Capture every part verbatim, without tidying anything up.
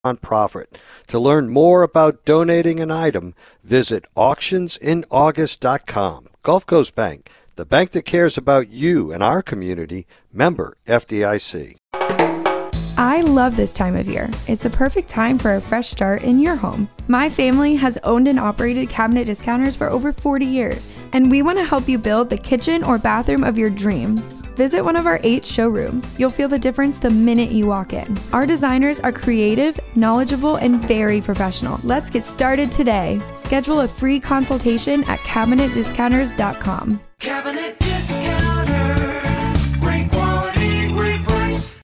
nonprofit. To learn more about donating an item, visit auctions in august dot com. Gulf Coast Bank, the bank that cares about you and our community. Member F D I C. I love this time of year. It's the perfect time for a fresh start in your home. My family has owned and operated Cabinet Discounters for over forty years, and we want to help you build the kitchen or bathroom of your dreams. Visit one of our eight showrooms. You'll feel the difference the minute you walk in. Our designers are creative, knowledgeable, and very professional. Let's get started today. Schedule a free consultation at cabinet discounters dot com. Cabinet Discounters. Great quality, great price.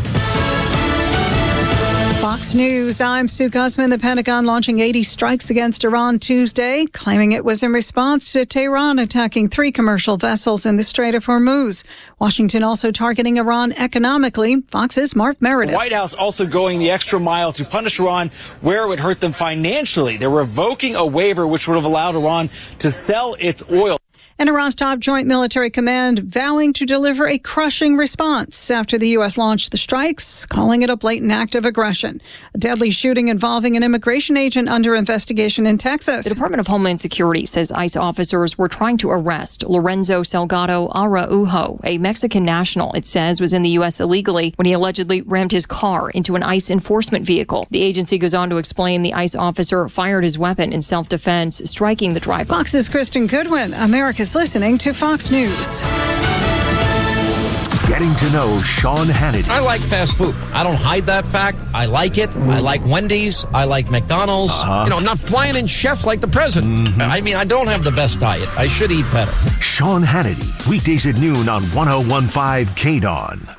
Fox News, I'm Sue Guzman. The Pentagon launching eighty strikes against Iran Tuesday, claiming it was in response to Tehran attacking three commercial vessels in the Strait of Hormuz. Washington also targeting Iran economically. Fox's Mark Meredith. The White House also going the extra mile to punish Iran where it would hurt them financially. They're revoking a waiver which would have allowed Iran to sell its oil. And Iran's top joint military command vowing to deliver a crushing response after the U S launched the strikes, calling it a blatant act of aggression. A deadly shooting involving an immigration agent under investigation in Texas. The Department of Homeland Security says ICE officers were trying to arrest Lorenzo Salgado Araujo, a Mexican national it says was in the U S illegally when he allegedly rammed his car into an ICE enforcement vehicle. The agency goes on to explain the ICE officer fired his weapon in self-defense, striking the driver. Fox's Kristen Goodwin, America's listening to Fox News. Getting to know Sean Hannity. I like fast food. I don't hide that fact. I like it. I like Wendy's. I like McDonald's. Uh-huh. You know, I'm not flying in chefs like the president. Mm-hmm. I mean, I don't have the best diet. I should eat better. Sean Hannity, weekdays at noon on one oh one point five K D O N.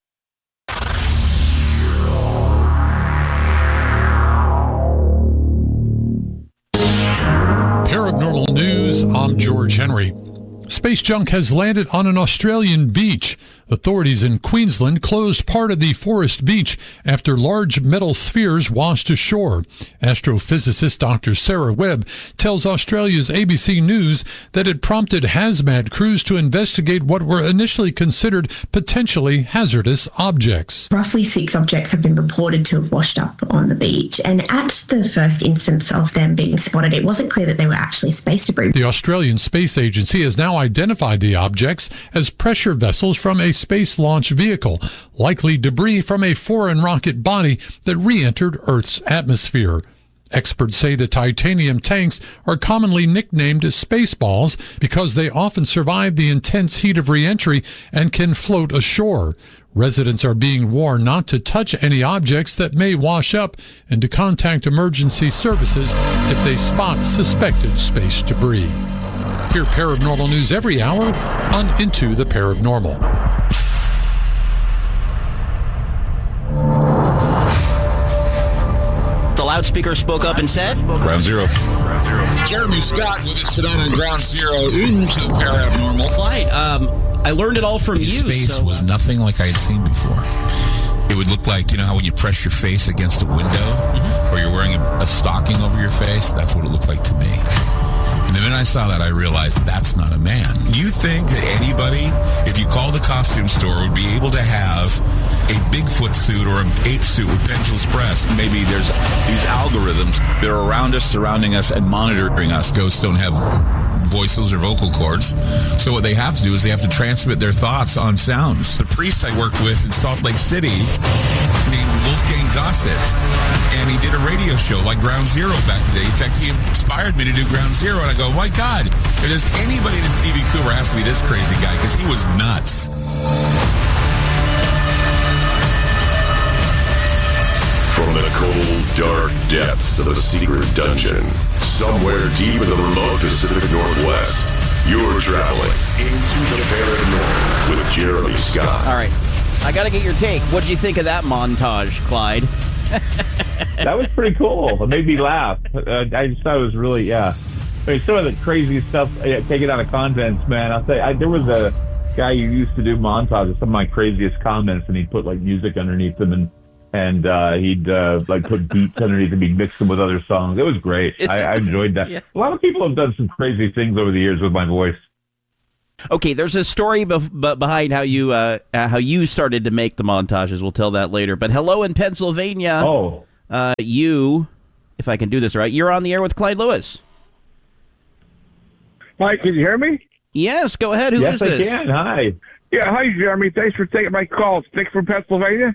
Paranormal News, I'm George Henry. Space junk has landed on an Australian beach. Authorities in Queensland closed part of the forest beach after large metal spheres washed ashore. Astrophysicist Doctor Sarah Webb tells Australia's A B C News that it prompted hazmat crews to investigate what were initially considered potentially hazardous objects. Roughly six objects have been reported to have washed up on the beach, and at the first instance of them being spotted, it wasn't clear that they were actually space debris. The Australian Space Agency has now identified the objects as pressure vessels from a space launch vehicle, likely debris from a foreign rocket body that re-entered Earth's atmosphere. Experts say the titanium tanks are commonly nicknamed Spaceballs because they often survive the intense heat of re-entry and can float ashore. Residents are being warned not to touch any objects that may wash up and to contact emergency services if they spot suspected space debris. Hear paranormal news every hour on Into the Paranormal. The loudspeaker spoke up and said, Ground Zero. Jeremy Scott with us tonight on Ground Zero into Paranormal. Clyde, um, I learned it all from His you. His face so, was uh, nothing like I had seen before. It would look like, you know how when you press your face against a window, mm-hmm. or you're wearing a, a stocking over your face? That's what it looked like to me. And the minute I saw that, I realized that's not a man. You think that anybody, if you called a costume store, would be able to have a Bigfoot suit or an ape suit with pendulous breasts? Maybe there's these algorithms that are around us, surrounding us, and monitoring us. Ghosts don't have voices or vocal cords. So what they have to do is they have to transmit their thoughts on sounds. The priest I worked with in Salt Lake City named Wolfgang Gossett, and he did a radio show like Ground Zero back in the day. In fact, he inspired me to do Ground Zero, and I go, my God, if there's anybody that's D B Cooper, has to be this crazy guy, because he was nuts. From the cold, dark depths of a secret dungeon, somewhere deep in the remote Pacific Northwest, you're traveling into the paranormal with Jeremy Scott. All right, I got to get your take. What did you think of that montage, Clyde? That was pretty cool. It made me laugh. Uh, I just thought it was really, yeah. I mean, some of the crazy stuff, uh, taken out of context, man. I'll say, I, there was a guy who used to do montages, some of my craziest comments, and he'd put like music underneath them, and and uh, he'd uh, like put beats underneath them, he'd mix them with other songs. It was great. I, I enjoyed that. Yeah. A lot of people have done some crazy things over the years with my voice. Okay, there's a story be- be- behind how you uh, uh, how you started to make the montages. We'll tell that later. But hello in Pennsylvania. Oh. uh, you, if I can do this right, you're on the air with Clyde Lewis. Hi, can you hear me? Yes, go ahead. Who yes, is this? Yes, I can. Hi. Yeah, hi, Jeremy. Thanks for taking my call. It's Nick from Pennsylvania.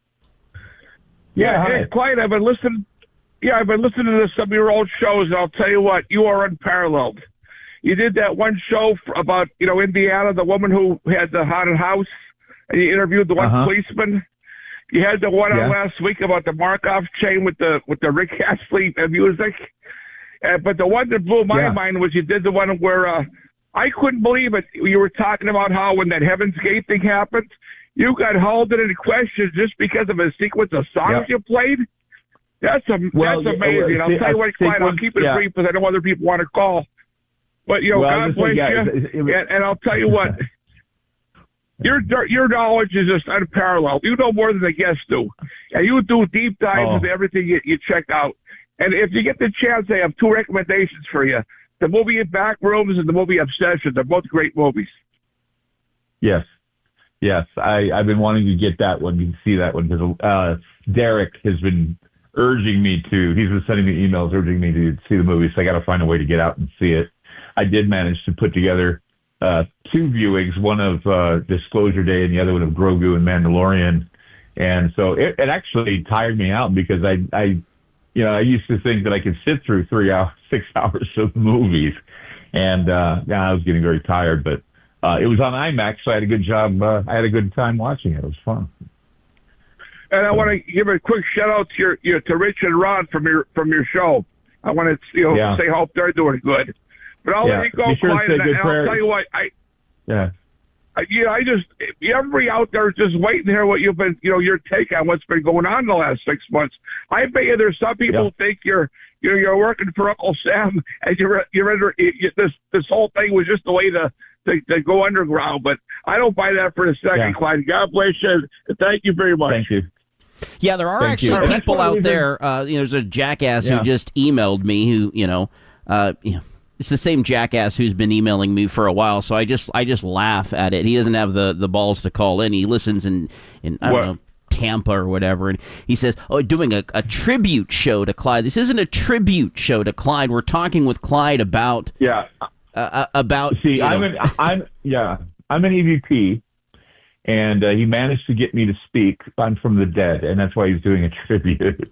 Yeah, Yeah, hey, hi. Clyde, I've been listening. Yeah, I've been listening to some of your old shows, and I'll tell you what, you are unparalleled. You did that one show for, about, you know, Indiana, the woman who had the haunted house, and you interviewed the one Uh-huh. policeman. You had the one Yeah. on last week about the Markov chain with the with the Rick Astley uh, music. Uh, but the one that blew my Yeah. mind was you did the one where uh, I couldn't believe it. You were talking about how when that Heaven's Gate thing happened, you got hauled into questions just because of a sequence of songs Yeah. you played. That's a, Well, that's yeah, amazing. well, I'll tell you a what, Clyde, I'll sequence- keep it yeah. brief because I know other people want to call. But, you know, Well, God this bless thing, yeah, you. it- it- it was- and, and I'll tell you what, your your knowledge is just unparalleled. You know more than the guests do. And you do deep dives Oh. into everything you, you check out. And if you get the chance, I have two recommendations for you. The movie Back Rooms and the movie Obsession. They're both great movies. Yes. Yes. I, I've been wanting to get that one. You can see that one because uh, Derek has been urging me to, he's been sending me emails urging me to see the movie, so I got to find a way to get out and see it. I did manage to put together uh, two viewings, one of uh, Disclosure Day and the other one of Grogu and Mandalorian. And so it, it actually tired me out because I, I, you know, I used to think that I could sit through three hours, six hours of movies. And uh, yeah, I was getting very tired, but uh, it was on IMAX, so I had a good job. Uh, I had a good time watching it. It was fun. And I want to give a quick shout out to your, your to Rich and Ron from your from your show. I want to you know Yeah. say hope they're doing good. But I'll Yeah. let you go, Be sure to Clyde. say And, good and I'll prayer. tell you what, I Yeah. I- you know, I just everybody out there is just waiting to hear what you've been, you know, your take on what's been going on in the last six months. I bet you there's some people Yeah. think you're you know you're working for Uncle Sam and you're you're under, you, this this whole thing was just a way to, to to go underground. But I don't buy that for a second, Yeah. Clyde. God bless you. And thank you very much. Thank you. Yeah, there are Thank actually you. And that's people one of the out there. Uh, you know, there's a jackass Yeah. who just emailed me. Who you know, uh, you know, it's the same jackass who's been emailing me for a while. So I just, I just laugh at it. He doesn't have the, the balls to call in. He listens in, in I don't What? know, Tampa or whatever, and he says, "Oh, doing a, a tribute show to Clyde. This isn't a tribute show to Clyde. We're talking with Clyde about, Yeah. uh, about." See, you I'm know, an, I'm, yeah, I'm an E V P, and uh, he managed to get me to speak. I'm from the dead, and that's why he's doing a tribute.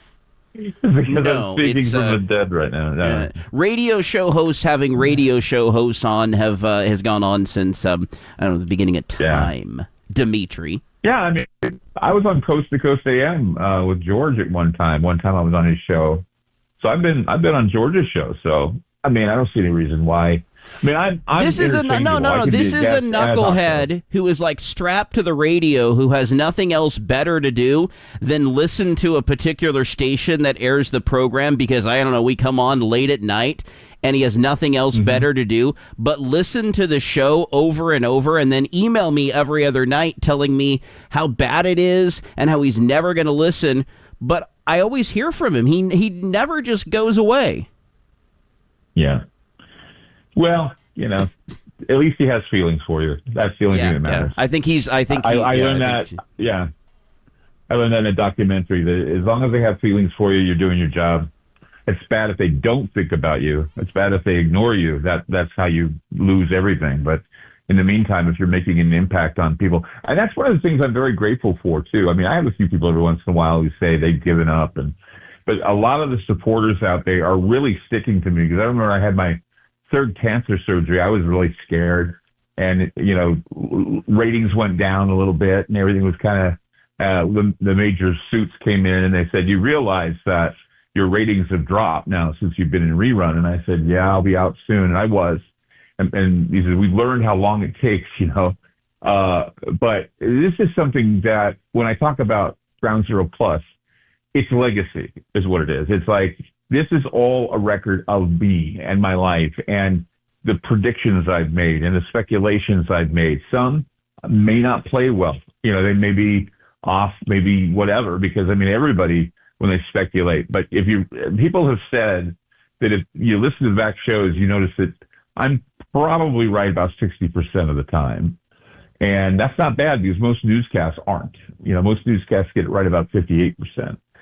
Because No, I'm speaking it's, from uh, the dead right now. No. Uh, radio show hosts having radio show hosts on have uh, has gone on since um, I don't know the beginning of time. Dimitri. Yeah, I mean, I was on Coast to Coast A M uh, with George at one time. One time I was on his show, so I've been I've been on George's show. So I mean, I don't see any reason why. I mean, I'm, I'm This is a no, no, interchangeable. no. I no. could be This is a guest and talk show. knucklehead who is like strapped to the radio, who has nothing else better to do than listen to a particular station that airs the program because I don't know. We come on late at night. And he has nothing else Mm-hmm. better to do but listen to the show over and over and then email me every other night telling me how bad it is and how he's never going to listen. But I always hear from him. He he never just goes away. Yeah. Well, you know, at least he has feelings for you. That's the only Yeah, thing that matters. yeah. I think he's. I think I, he, I yeah, learned I that. think- Yeah, I learned that in a documentary. That as long as they have feelings for you, you're doing your job. It's bad if they don't think about you. It's bad if they ignore you. That that's how you lose everything. But in the meantime, if you're making an impact on people, and that's one of the things I'm very grateful for too. I mean, I have a few people every once in a while who say they've given up, and but a lot of the supporters out there are really sticking to me because I remember I had my third cancer surgery. I was really scared, and you know, ratings went down a little bit, and everything was kind of uh, the, the major suits came in, and they said, "You realize that your ratings have dropped now since you've been in rerun." And I said, "Yeah, I'll be out soon," and I was. And, and he said, "We've learned how long it takes, you know." Uh, but this is something that when I talk about Ground Zero Plus, it's legacy is what it is. It's like, this is all a record of me and my life and the predictions I've made and the speculations I've made. Some may not play well. You know, they may be off, maybe whatever, because I mean, everybody, when they speculate, but if you, people have said that if you listen to the back shows, you notice that I'm probably right about sixty percent of the time. And that's not bad because most newscasts aren't. You know, most newscasts get it right about fifty-eight percent.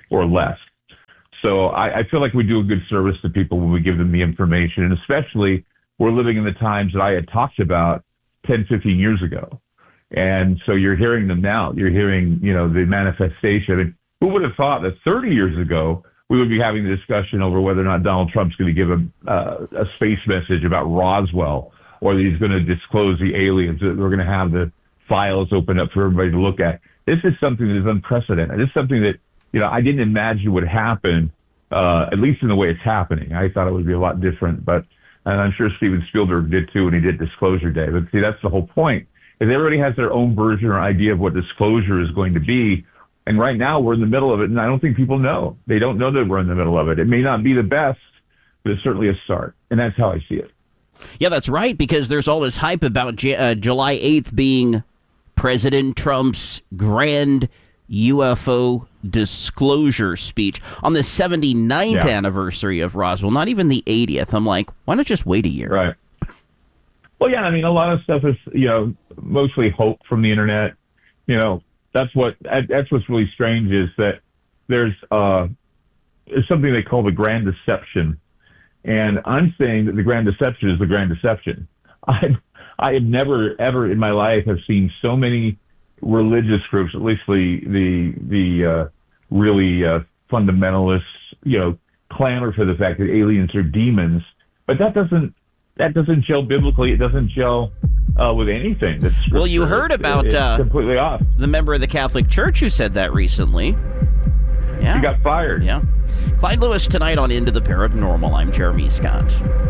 or less. So I, I feel like we do a good service to people when we give them the information, and especially we're living in the times that I had talked about ten, fifteen years ago. And so you're hearing them now. You're hearing, you know, the manifestation. And who would have thought that thirty years ago we would be having the discussion over whether or not Donald Trump's going to give a, uh, a space message about Roswell, or that he's going to disclose the aliens, that we're going to have the files open up for everybody to look at. This is something that is unprecedented. This is something that, you know, I didn't imagine would happen, uh, at least in the way it's happening. I thought it would be a lot different, but, and I'm sure Steven Spielberg did too when he did Disclosure Day. But see, that's the whole point, is everybody has their own version or idea of what disclosure is going to be. And right now we're in the middle of it, and I don't think people know. They don't know that we're in the middle of it. It may not be the best, but it's certainly a start. And that's how I see it. Yeah, that's right, because there's all this hype about J- uh, July eighth being President Trump's grand U F O disclosure speech on the seventy-ninth Yeah. anniversary of Roswell, not even the eightieth. I'm like, why not just wait a year? Right. Well, yeah, I mean, a lot of stuff is, you know, mostly hope from the internet. You know, that's what that's what's really strange, is that there's uh, there's something they call the grand deception, and I'm saying that the grand deception is the grand deception. I I have never ever in my life have seen so many religious groups, at least the the the uh, really uh, fundamentalists, you know, clamor for the fact that aliens are demons, but that doesn't that doesn't gel biblically. It doesn't gel uh, with anything. That's Well, you heard about it's uh, completely off. the member of the Catholic Church who said that recently. Yeah, He got fired. Yeah. Clyde Lewis tonight on Into the Paranormal. I'm Jeremy Scott.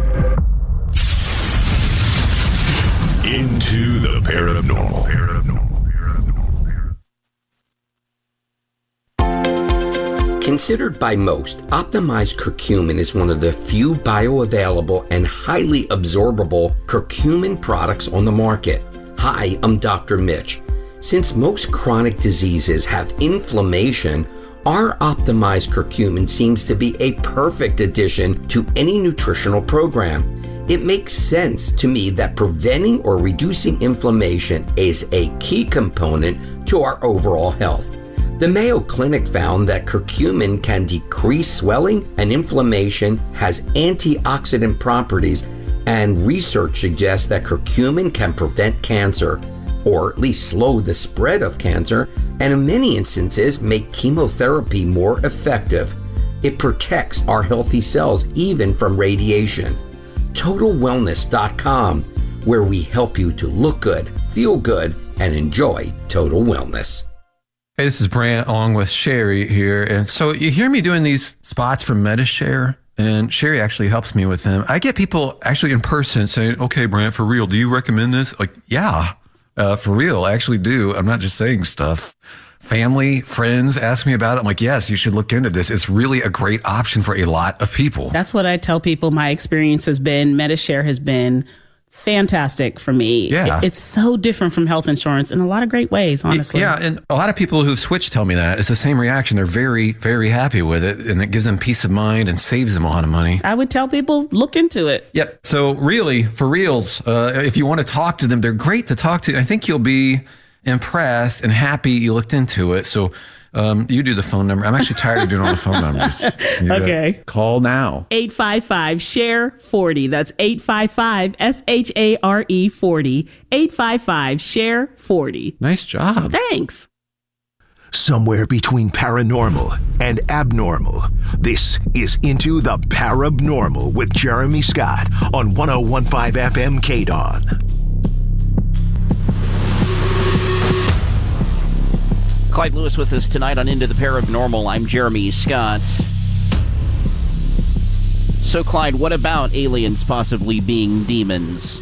Into the Paranormal. Considered by most, optimized curcumin is one of the few bioavailable and highly absorbable curcumin products on the market. Hi, I'm Doctor Mitch. Since most chronic diseases have inflammation, our optimized curcumin seems to be a perfect addition to any nutritional program. It makes sense to me that preventing or reducing inflammation is a key component to our overall health. The Mayo Clinic found that curcumin can decrease swelling and inflammation, has antioxidant properties, and research suggests that curcumin can prevent cancer, or at least slow the spread of cancer, and in many instances make chemotherapy more effective. It protects our healthy cells even from radiation. Total Wellness dot com, where we help you to look good, feel good, and enjoy total wellness. Hey, this is Brant along with Sherry here. And so you hear me doing these spots for MediShare, and Sherry actually helps me with them. I get people actually in person saying, okay, Brant, for real, do you recommend this? Like, yeah, uh, for real, I actually do. I'm not just saying stuff. Family, friends ask me about it. I'm like, yes, you should look into this. It's really a great option for a lot of people. That's what I tell people. My experience has been, MediShare has been fantastic for me. Yeah. It- it's so different from health insurance in a lot of great ways, honestly. Yeah, and a lot of people who've switched tell me that. It's the same reaction. They're very, very happy with it, and it gives them peace of mind and saves them a lot of money. I would tell people, look into it. Yep. So really, for reals, uh, if you want to talk to them, they're great to talk to. I think you'll be impressed and happy you looked into it. So um, you do the phone number. I'm actually tired of doing all the phone numbers. You, uh, Okay. Call now. eight five five, S H A R E forty. That's eight five five, S H A R E forty. eight five five, S H A R E forty. Nice job. Thanks. Somewhere between paranormal and abnormal, this is Into the Parabnormal with Jeremy Scott on one oh one point five F M K D O N. Clyde Lewis with us tonight on Into the Paranormal. I'm Jeremy Scott. So, Clyde, what about aliens possibly being demons?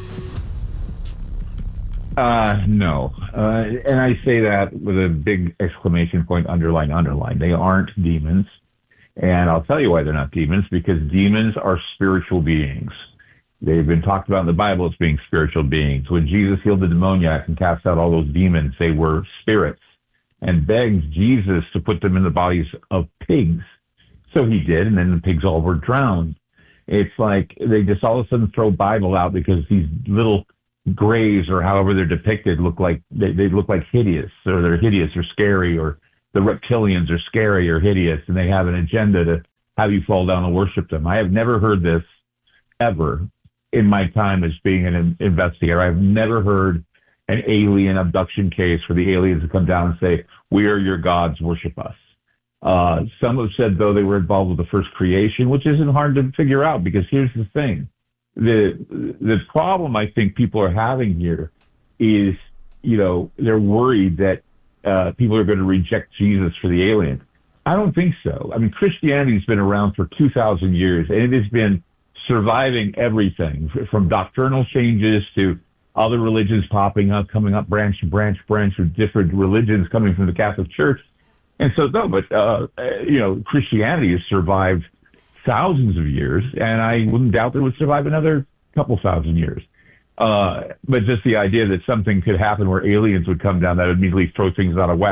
Uh, no. Uh, and I say that with a big exclamation point, underline, underline. They aren't demons. And I'll tell you why they're not demons, because demons are spiritual beings. They've been talked about in the Bible as being spiritual beings. When Jesus healed the demoniac and cast out all those demons, they were spirits, and begged Jesus to put them in the bodies of pigs. So he did, and then the pigs all were drowned. It's like they just all of a sudden throw Bible out because these little graves, or however they're depicted, look like they, they look like hideous, or they're hideous or scary, or the reptilians are scary or hideous, and they have an agenda to have you fall down and worship them. I have never heard this ever in my time as being an investigator. I've never heard an alien abduction case where the aliens have come down and say, we are your gods, worship us. Uh, some have said, though, they were involved with the first creation, which isn't hard to figure out, because here's the thing. The the problem I think people are having here is, you know, they're worried that uh, people are going to reject Jesus for the alien. I don't think so. I mean, Christianity's been around for two thousand years, and it has been surviving everything from doctrinal changes to other religions popping up, coming up branch to branch, branch of different religions coming from the Catholic Church. And so, no, but, uh, you know, Christianity has survived thousands of years, and I wouldn't doubt that it would survive another couple thousand years. Uh, but just the idea that something could happen where aliens would come down, that would immediately throw things out of whack.